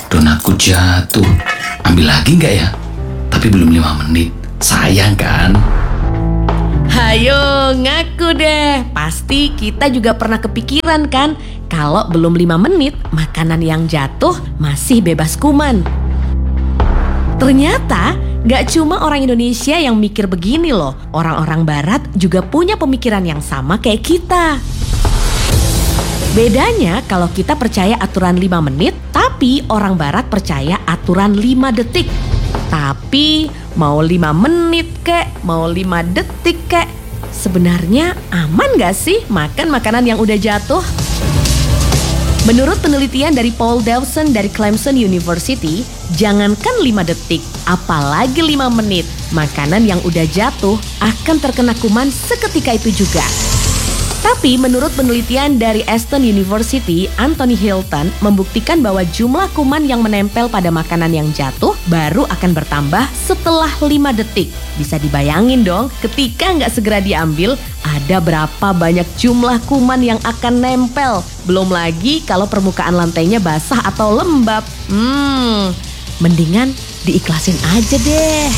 Donatku jatuh. Ambil lagi nggak ya? Tapi belum 5 menit. Sayang kan? Hayo ngaku deh. Pasti kita juga pernah kepikiran kan, kalau belum 5 menit makanan yang jatuh masih bebas kuman. Ternyata gak cuma orang Indonesia yang mikir begini loh. Orang-orang barat juga punya pemikiran yang sama kayak kita. Bedanya kalau kita percaya aturan 5 menit, tapi orang barat percaya aturan 5 detik. Tapi mau 5 menit kek, mau 5 detik kek, sebenarnya aman gak sih makan makanan yang udah jatuh? Menurut penelitian dari Paul Dawson dari Clemson University, jangankan 5 detik, apalagi 5 menit, makanan yang udah jatuh akan terkena kuman seketika itu juga. Tapi menurut penelitian dari Aston University, Anthony Hilton membuktikan bahwa jumlah kuman yang menempel pada makanan yang jatuh baru akan bertambah setelah 5 detik. Bisa dibayangin dong, ketika nggak segera diambil, ada berapa banyak jumlah kuman yang akan nempel. Belum lagi kalau permukaan lantainya basah atau lembab. Mendingan diikhlasin aja deh.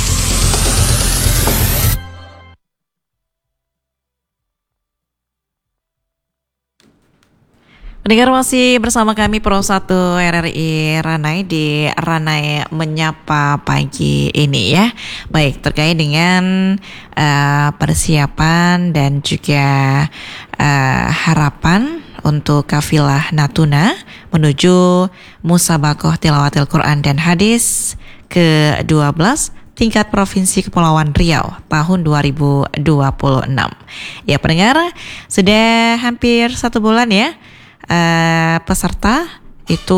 Pendengar masih bersama kami Pro 1 RRI Ranai di Ranai Menyapa pagi ini ya. Baik, terkait dengan persiapan dan juga harapan untuk kafilah Natuna menuju Musabakoh Tilawatil Quran dan Hadis ke-12 tingkat Provinsi Kepulauan Riau tahun 2026. Ya pendengar, sudah hampir 1 bulan ya. Peserta itu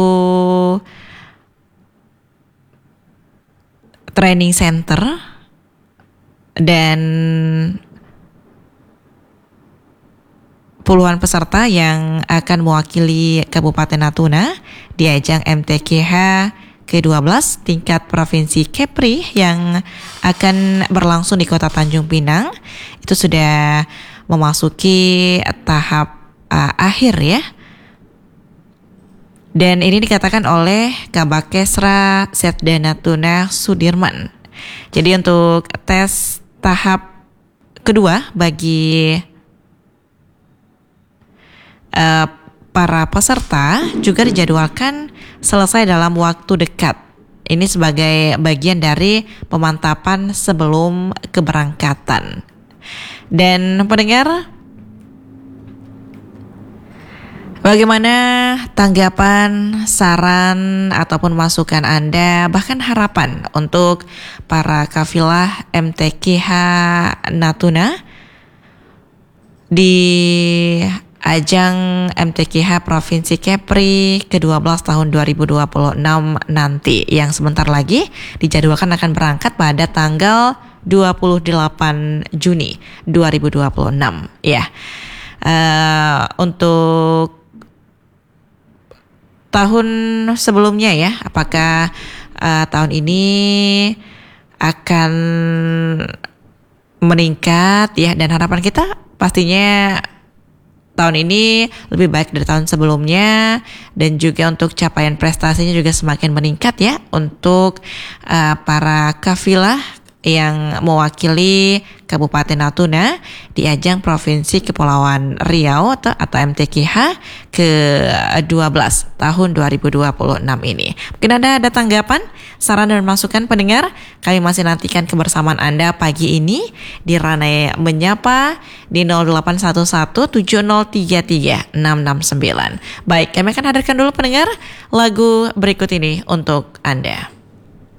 training center dan puluhan peserta yang akan mewakili Kabupaten Natuna di ajang MTQH ke-12 tingkat Provinsi Kepri yang akan berlangsung di Kota Tanjung Pinang. Itu sudah memasuki tahap akhir ya. Dan ini dikatakan oleh Kabakesra Setda Natuna Sudirman. Jadi untuk tes tahap kedua bagi para peserta juga dijadwalkan selesai dalam waktu dekat. Ini sebagai bagian dari pemantapan sebelum keberangkatan. Dan pendengar, bagaimana tanggapan, saran, ataupun masukan Anda, bahkan harapan untuk para kafilah MTQH Natuna di ajang MTQH Provinsi Kepri ke-12 tahun 2026 nanti, yang sebentar lagi dijadwalkan akan berangkat pada tanggal 28 Juni 2026 ya. Untuk tahun sebelumnya ya, apakah tahun ini akan meningkat ya, dan harapan kita pastinya tahun ini lebih baik dari tahun sebelumnya, dan juga untuk capaian prestasinya juga semakin meningkat ya untuk para kafilah yang mewakili Kabupaten Natuna di ajang Provinsi Kepulauan Riau atau MTQH ke-12 tahun 2026 ini. Mungkin Anda ada tanggapan, saran dan masukan pendengar? Kami masih nantikan kebersamaan Anda pagi ini di Ranai Menyapa di 08117033 669. Baik, kami akan hadirkan dulu pendengar lagu berikut ini untuk Anda.